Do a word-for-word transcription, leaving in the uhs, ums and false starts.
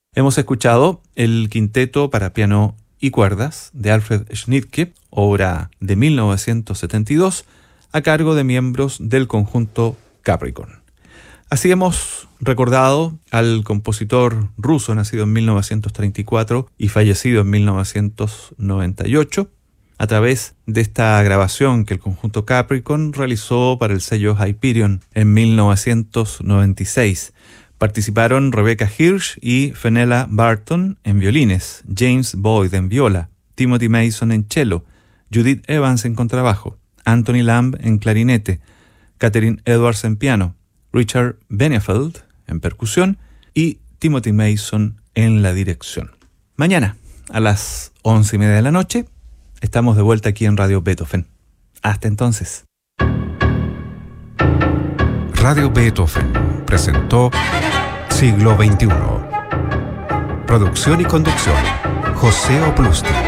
Hemos escuchado el quinteto para piano y cuerdas de Alfred Schnittke, obra de mil novecientos setenta y dos, a cargo de miembros del conjunto Capricorn. Así hemos recordado al compositor ruso nacido en mil novecientos treinta y cuatro y fallecido en mil novecientos noventa y ocho, a través de esta grabación que el conjunto Capricorn realizó para el sello Hyperion en mil novecientos noventa y seis. Participaron Rebecca Hirsch y Fenella Barton en violines, James Boyd en viola, Timothy Mason en cello, Judith Evans en contrabajo, Anthony Lamb en clarinete, Catherine Edwards en piano, Richard Benefeld en percusión y Timothy Mason en la dirección. Mañana, a las once y media de la noche, estamos de vuelta aquí en Radio Beethoven. Hasta entonces. Radio Beethoven presentó Siglo veintiuno. Producción y conducción, José Oplusti.